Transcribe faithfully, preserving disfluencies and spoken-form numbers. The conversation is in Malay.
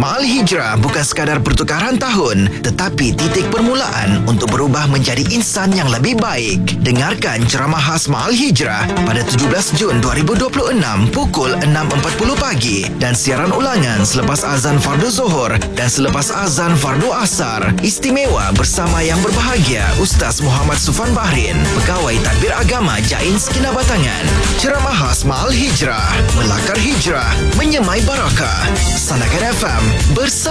Ma'al Hijrah bukan sekadar pertukaran tahun, tetapi titik permulaan untuk berubah menjadi insan yang lebih baik. Dengarkan ceramah khas Ma'al Hijrah pada tujuh belas Jun dua ribu dua puluh enam pukul enam empat puluh pagi dan siaran ulangan selepas azan fardu Zuhur dan selepas azan fardu Asar. Istimewa bersama yang berbahagia Ustaz Muhammad Sufan Bahrin, Pegawai Tadbir Agama Jain Skina Batangan. Ceramah khas Ma'al Hijrah, melakar hijrah, menyemai barakah. Sandakan F M bersama